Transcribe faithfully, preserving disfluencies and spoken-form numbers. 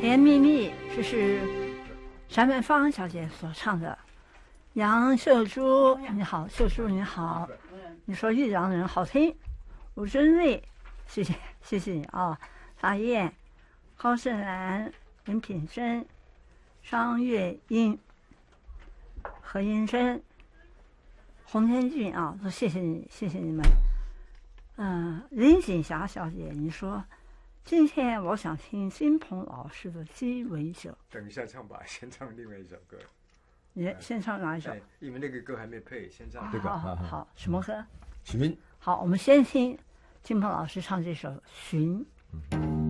甜蜜蜜，这是翟文芳小姐所唱的。杨秀珠，你好，秀珠你好，你说豫章人好听。吴珍瑞，谢谢谢谢你啊。法燕、高胜兰、林品珍、张月英、何英珍、洪天俊啊，都谢谢你，谢谢你们。嗯、呃，林锦霞小姐，你说今天我想听金鹏老师的鸡尾酒。 等一下唱吧，先唱另外一首歌。 你先唱哪一首？ 因为那个歌还没配，先唱这个。好好好，什么歌？ 寻。 好，我们先听金鹏老师唱这首《寻》。